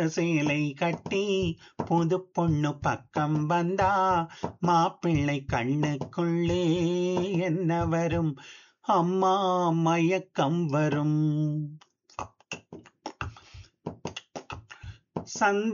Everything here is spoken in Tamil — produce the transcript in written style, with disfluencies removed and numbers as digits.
சேலை கட்டி புது பொண்ணு பக்கம் வந்தா மாப்பிள்ளை கண்ணுக்குள்ளே என்ன வரும்? அம்மா மயக்கம் வரும். சந்த